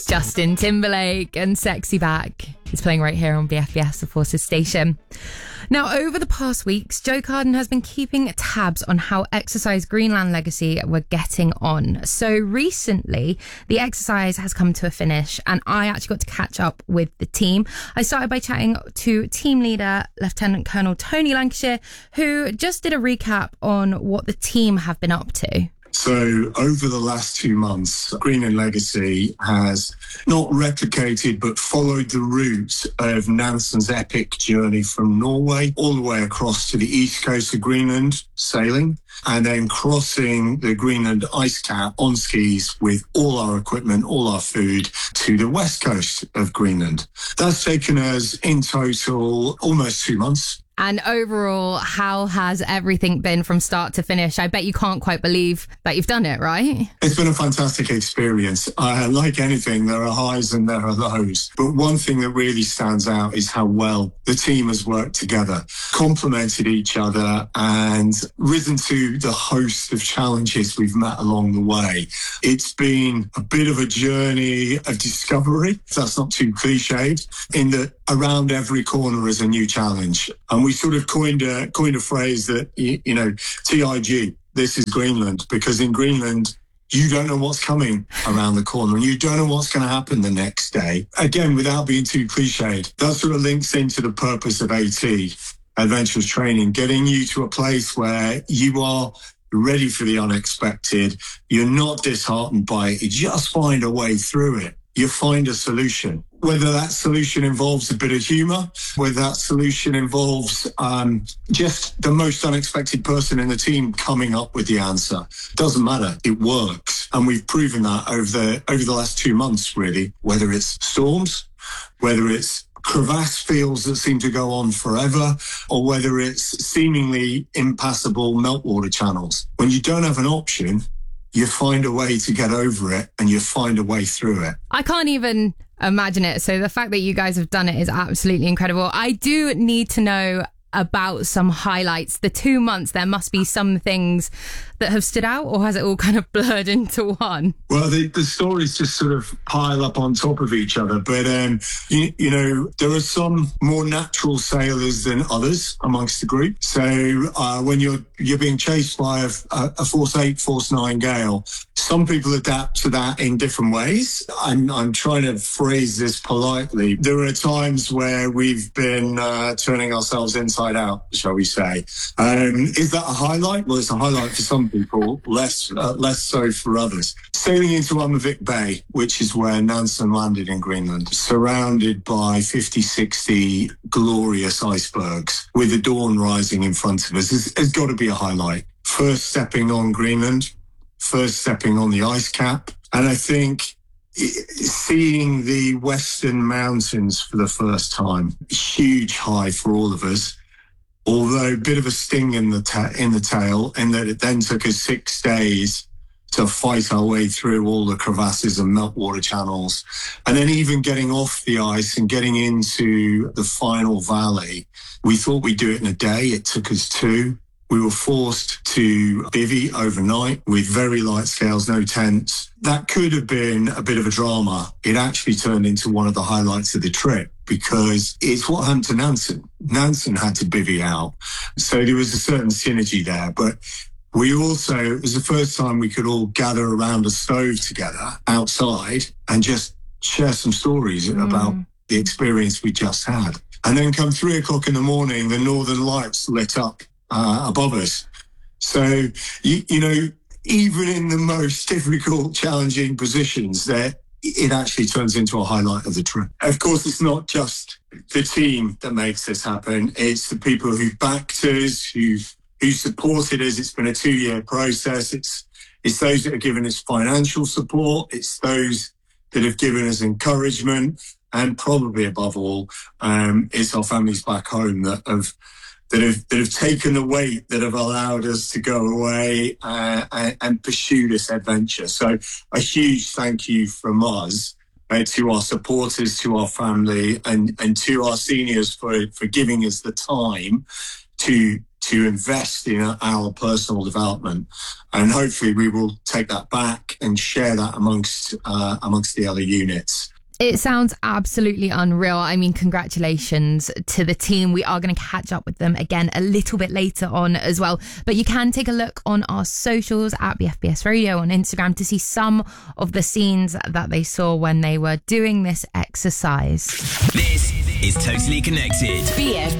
Justin Timberlake and Sexy Back. It's playing right here on BFBS, the Forces station. Now, over the past weeks, Joe Carden has been keeping tabs on how Exercise Greenland Legacy were getting on. So recently, the exercise has come to a finish and I actually got to catch up with the team. I started by chatting to team leader, Lieutenant Colonel Tony Lancashire, who just did a recap on what the team have been up to. So over the last 2 months, Greenland Legacy has not replicated but followed the route of Nansen's epic journey from Norway all the way across to the east coast of Greenland, sailing, and then crossing the Greenland ice cap on skis with all our equipment, all our food, to the west coast of Greenland. That's taken us in total almost 2 months. And overall, how has everything been from start to finish? I bet you can't quite believe that you've done it, right? It's been a fantastic experience. Like anything, there are highs and there are lows. But one thing that really stands out is how well the team has worked together, complemented each other, and risen to the host of challenges we've met along the way. It's been a bit of a journey of discovery, if that's not too cliched, in that around every corner is a new challenge. And we sort of coined a phrase that, TIG, this is Greenland, because in Greenland, you don't know what's coming around the corner and you don't know what's going to happen the next day. Again, without being too cliched, that sort of links into the purpose of AT, Adventurous Training, getting you to a place where you are ready for the unexpected. You're not disheartened by it. You just find a way through it. You find a solution. Whether that solution involves a bit of humour, whether that solution involves just the most unexpected person in the team coming up with the answer. Doesn't matter. It works. And we've proven that over the last 2 months, really, whether it's storms, whether it's crevasse fields that seem to go on forever, or whether it's seemingly impassable meltwater channels. When you don't have an option, you find a way to get over it and you find a way through it. I can't even imagine it. So the fact that you guys have done it is absolutely incredible. I do need to know about some highlights. The 2 months, there must be some things that have stood out, or has it all kind of blurred into one? Well, the stories just sort of pile up on top of each other. But, there are some more natural sailors than others amongst the group. So when you're being chased by a Force 8, Force 9 gale, some people adapt to that in different ways. I'm trying to phrase this politely. There are times where we've been turning ourselves inside out, shall we say. Is that a highlight? Well, it's a highlight for some people, less so for others. Sailing into Umavik Bay, which is where Nansen landed in Greenland, surrounded by 50, 60 glorious icebergs with the dawn rising in front of us, has got to be a highlight. First stepping on Greenland, first stepping on the ice cap, and I think seeing the Western Mountains for the first time, huge high for all of us. Although a bit of a sting in the tail, in that it then took us 6 days to fight our way through all the crevasses and meltwater channels. And then even getting off the ice and getting into the final valley, we thought we'd do it in a day. It took us 2. We were forced to bivvy overnight with very light scales, no tents. That could have been a bit of a drama. It actually turned into one of the highlights of the trip because it's what happened to Nansen. Nansen had to bivvy out. So there was a certain synergy there. But it was the first time we could all gather around a stove together outside and just share some stories about the experience we just had. And then come 3 o'clock in the morning, the Northern Lights lit up above us. So, even in the most difficult, challenging positions, that it actually turns into a highlight of the trip. Of course, it's not just the team that makes this happen. It's the people who backed us, who supported us. It's been a 2-year process. It's those that have given us financial support. It's those that have given us encouragement. And probably above all, it's our families back home that have taken the weight, that have allowed us to go away and pursue this adventure. So a huge thank you from us to our supporters, to our family, and to our seniors for giving us the time to to invest in our personal development. And hopefully we will take that back and share that amongst the other units. It sounds absolutely unreal. I mean, congratulations to the team. We are going to catch up with them again a little bit later on as well. But you can take a look on our socials at BFBS Radio on Instagram to see some of the scenes that they saw when they were doing this exercise. This is Totally Connected.